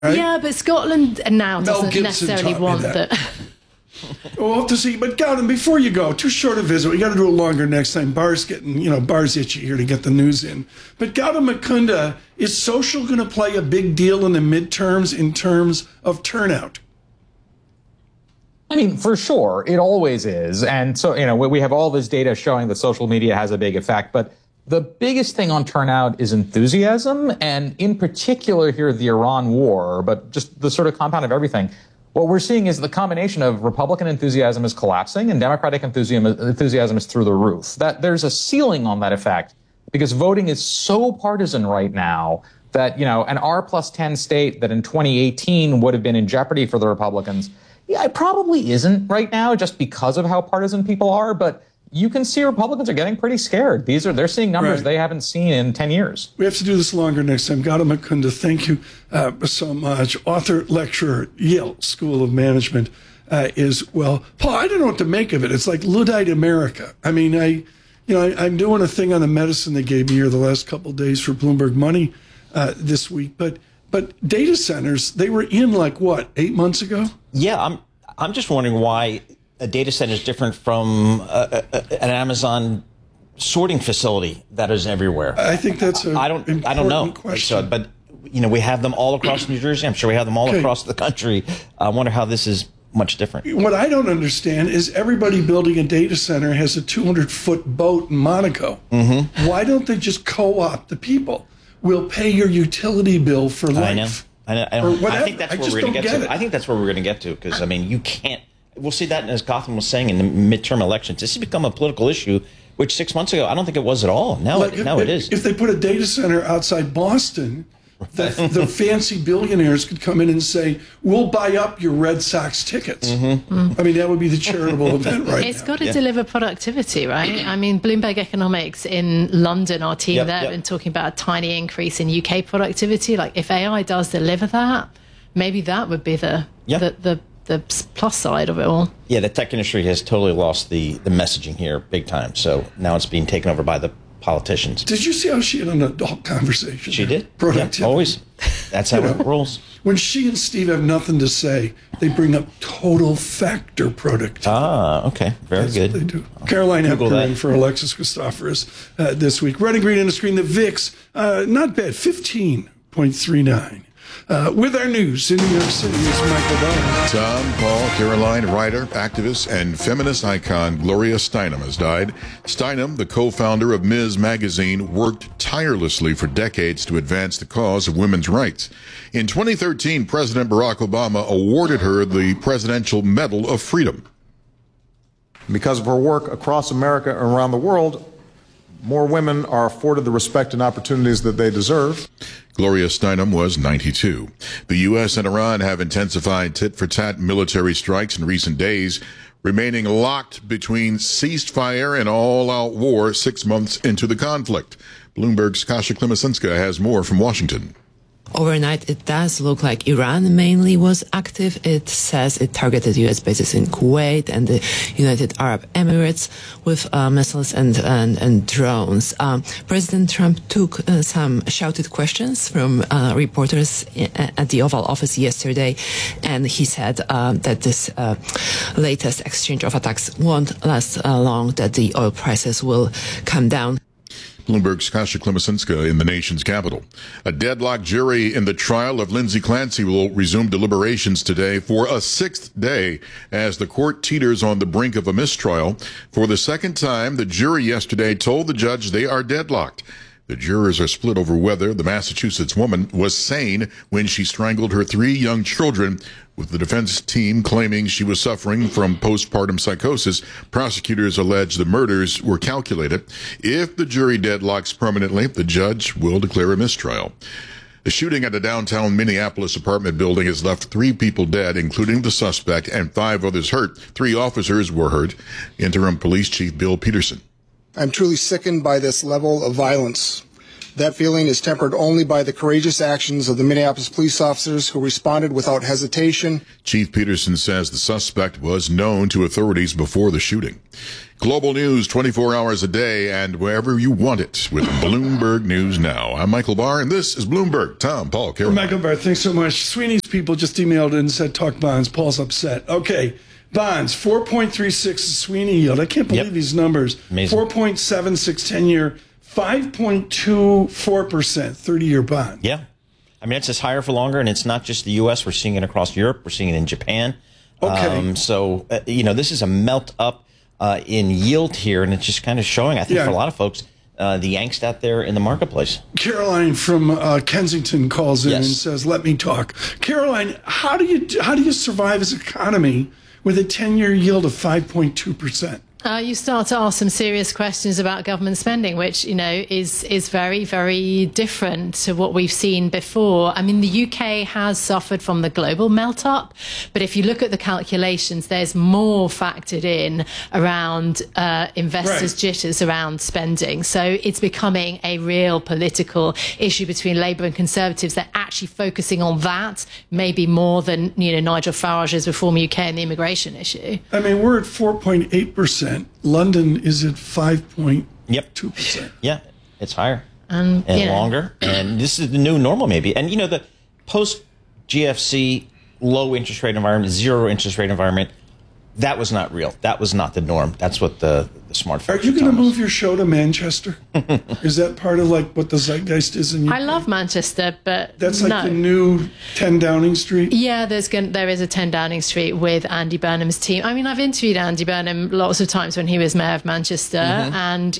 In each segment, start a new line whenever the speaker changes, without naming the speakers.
Right?
Yeah, but Scotland now doesn't necessarily want that.
We'll have to see. But Gautam, before you go, too short a visit. We got to do it longer next time. Bar's itchy here to get the news in. But Gautam Mukunda, is social going to play a big deal in the midterms in terms of turnout?
I mean, for sure, it always is. And so, we have all this data showing that social media has a big effect. But the biggest thing on turnout is enthusiasm. And in particular here, the Iran war, but just the sort of compound of everything. What we're seeing is the combination of Republican enthusiasm is collapsing and Democratic enthusiasm is through the roof. That there's a ceiling on that effect because voting is so partisan right now that, an R+10 state that in 2018 would have been in jeopardy for the Republicans. Yeah, it probably isn't right now just because of how partisan people are, but you can see Republicans are getting pretty scared. They're seeing numbers they haven't seen in 10 years.
We have to do this longer next time. Gautam Mukunda, thank you so much. Author, lecturer, Yale School of Management Paul, I don't know what to make of it. It's like Luddite America. I mean, I'm doing a thing on the medicine they gave me here the last couple of days for Bloomberg Money this week. But data centers, they were in 8 months ago?
Yeah, I'm just wondering why a data center is different from an Amazon sorting facility that is everywhere.
I think that's
I don't know.
Question.
But we have them all across New Jersey. I'm sure we have them all across the country. I wonder how this is much different.
What I don't understand is everybody building a data center has a 200-foot boat in Monaco. Mm-hmm. Why don't they just co-opt the people? We'll pay your utility bill for life.
I know. I think that's where we're going to get to. I think that's where we're going to get to because you can't. We'll see that, as Gautam was saying, in the midterm elections. This has become a political issue, which 6 months ago, I don't think it was at all. Now it is.
If they put a data center outside Boston, the fancy billionaires could come in and say, we'll buy up your Red Sox tickets. Mm-hmm. I mean, that would be the charitable event
It's got to deliver productivity, right? I mean, Bloomberg Economics in London, our team there, been talking about a tiny increase in UK productivity. If AI does deliver that, maybe that would be the plus side of it all.
Yeah, the tech industry has totally lost the messaging here big time. So now it's being taken over by the politicians.
Did you see how she had an adult conversation?
She did.
Productivity.
Yeah, always. That's how it rolls.
When she and Steve have nothing to say, they bring up total factor productivity.
Ah, okay. That's good.
What they do. Caroline Hepker for Alexis Christoforous this week. Red and green on the screen. The VIX, not bad, 15.39. With our news in New York City is Michael Barr.
Tom, Paul, Caroline, writer, activist, and feminist icon Gloria Steinem has died. Steinem, the co-founder of Ms. Magazine, worked tirelessly for decades to advance the cause of women's rights. In 2013, President Barack Obama awarded her the Presidential Medal of Freedom.
Because of her work across America and around the world, more women are afforded the respect and opportunities that they deserve.
Gloria Steinem was 92. The U.S. and Iran have intensified tit-for-tat military strikes in recent days, remaining locked between ceasefire and all-out war 6 months into the conflict. Bloomberg's Kasia Klimasinska has more from Washington.
Overnight, it does look like Iran mainly was active. It says it targeted U.S. bases in Kuwait and the United Arab Emirates with missiles and drones. President Trump took some shouted questions from reporters at the Oval Office yesterday, and he said that this latest exchange of attacks won't last long, that the oil prices will come down.
Bloomberg's Kasia Klimasinska in the nation's capital. A deadlocked jury in the trial of Lindsay Clancy will resume deliberations today for a sixth day as the court teeters on the brink of a mistrial. For the second time, the jury yesterday told the judge they are deadlocked. The jurors are split over whether the Massachusetts woman was sane when she strangled her 3 young children, with the defense team claiming she was suffering from postpartum psychosis. Prosecutors allege the murders were calculated. If the jury deadlocks permanently, the judge will declare a mistrial. The shooting at a downtown Minneapolis apartment building has left 3 people dead, including the suspect, and 5 others hurt. 3 officers were hurt. Interim Police Chief Bill Peterson.
I'm truly sickened by this level of violence. That feeling is tempered only by the courageous actions of the Minneapolis police officers who responded without hesitation.
Chief Peterson says the suspect was known to authorities before the shooting. Global news 24 hours a day and wherever you want it with Bloomberg News Now. I'm Michael Barr, and this is Bloomberg. Tom, Paul, Caroline.
Michael Barr, thanks so much. Sweeney's people just emailed and said, talk bonds. Paul's upset. Okay, bonds, 4.36 Sweeney yield. I can't believe these numbers.
Amazing.
4.76 10-year, 5.24% 30-year bond.
Yeah. I mean, it's just higher for longer, and it's not just the U.S. We're seeing it across Europe. We're seeing it in Japan.
Okay.
So, this is a melt up in yield here, and it's just kind of showing, I think, for a lot of folks, the angst out there in the marketplace.
Caroline from Kensington calls in and says, let me talk. Caroline, how do you survive as an economy with a 10-year yield of 5.2%?
You start to ask some serious questions about government spending, which, is very, very different to what we've seen before. I mean, the UK has suffered from the global melt-up, but if you look at the calculations, there's more factored in around investors' jitters around spending. So it's becoming a real political issue between Labour and Conservatives. They're actually focusing on that, maybe more than, Nigel Farage's Reform UK and the immigration issue.
I mean, we're at 4.8%. London is at 5.2%.
Yeah, it's higher and longer. And this is the new normal, maybe. And, the post-GFC low interest rate environment, zero interest rate environment, that was not real. That was not the norm. That's what the smartphone.
Are you going to move your show to Manchester? Is that part of what the zeitgeist is in UK?
I love Manchester, but
that's the new 10 Downing Street.
Yeah, there is a 10 Downing Street with Andy Burnham's team. I mean, I've interviewed Andy Burnham lots of times when he was mayor of Manchester, and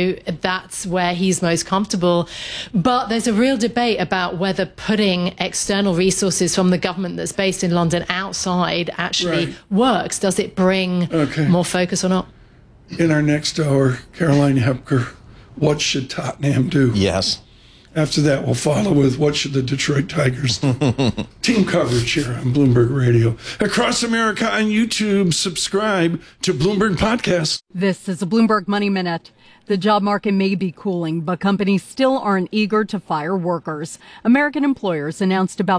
that's where he's most comfortable. But there's a real debate about whether putting external resources from the government that's based in London outside actually works. Does it bring more focus or not?
In our next hour, Caroline Hepker, what should Tottenham do?
Yes.
After that, we'll follow with what should the Detroit Tigers do? Team coverage here on Bloomberg Radio. Across America on YouTube, subscribe to Bloomberg Podcast.
This is a Bloomberg Money Minute. The job market may be cooling, but companies still aren't eager to fire workers. American employers announced about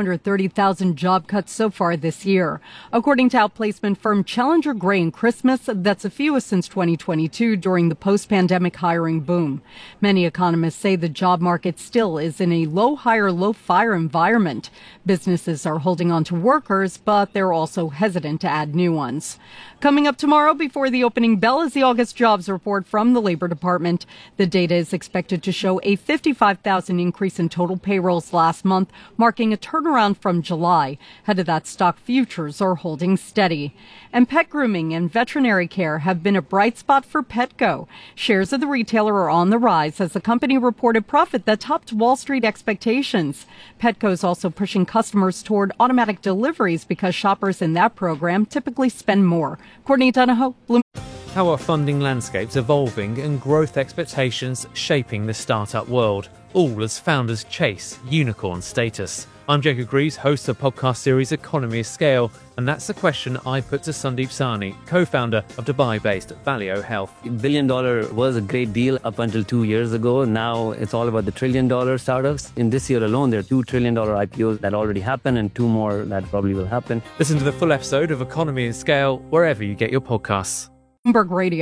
530,000 job cuts so far this year. According to outplacement firm Challenger Gray and Christmas, that's the fewest since 2022 during the post-pandemic hiring boom. Many economists say the job market still is in a low hire, low fire environment. Businesses are holding on to workers, but they're also hesitant to add new ones. Coming up tomorrow before the opening bell is the August jobs report from the Labor Department. The data is expected to show a 55,000 increase in total payrolls last month, marking a turnaround from July. Ahead of that, stock futures are holding steady. And pet grooming and veterinary care have been a bright spot for Petco. Shares of the retailer are on the rise as the company reported profit that topped Wall Street expectations. Petco is also pushing customers toward automatic deliveries because shoppers in that program typically spend more. Courtney Donahoe, Bloomberg.
How are funding landscapes evolving and growth expectations shaping the startup world, all as founders chase unicorn status? I'm Jacob Greaves, host of the podcast series Economy of Scale, and that's the question I put to Sandeep Sahni, co-founder of Dubai-based Valeo Health.
$1 billion was a great deal up until 2 years ago. Now it's all about the $1 trillion startups. In this year alone, there are $2 trillion IPOs that already happened and 2 more that probably will happen.
Listen to the full episode of Economy of Scale wherever you get your podcasts.
Bloomberg Radio.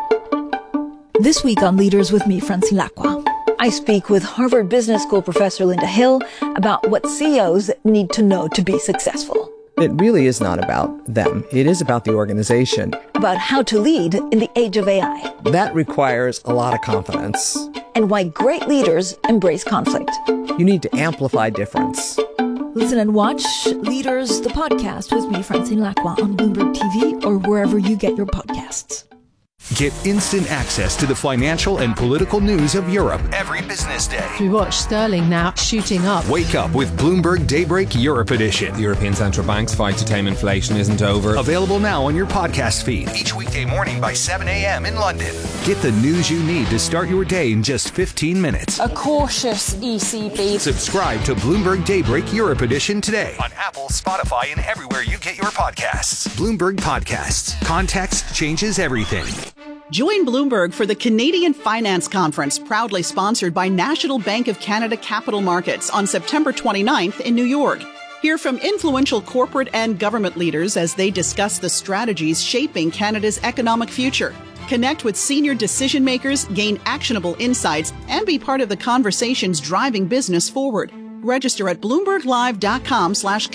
This week on Leaders with me, Francine Lacqua, I speak with Harvard Business School professor Linda Hill about what CEOs need to know to be successful.
It really is not about them. It is about the organization.
About how to lead in the age of AI.
That requires a lot of confidence.
And why great leaders embrace conflict.
You need to amplify difference.
Listen and watch Leaders, the podcast with me, Francine Lacqua, on Bloomberg TV or wherever you get your podcasts.
Get instant access to the financial and political news of Europe every business day.
We watch sterling now shooting up.
Wake up with Bloomberg Daybreak Europe Edition.
The European Central Bank's fight to tame inflation isn't over.
Available now on your podcast feed. Each weekday morning by 7 a.m. in London. Get the news you need to start your day in just 15 minutes.
A cautious ECB.
Subscribe to Bloomberg Daybreak Europe Edition today on Apple, Spotify, and everywhere you get your podcasts. Bloomberg Podcasts. Context changes everything.
Join Bloomberg for the Canadian Finance Conference, proudly sponsored by National Bank of Canada Capital Markets on September 29th in New York. Hear from influential corporate and government leaders as they discuss the strategies shaping Canada's economic future. Connect with senior decision makers, gain actionable insights, and be part of the conversations driving business forward. Register at bloomberglive.com/.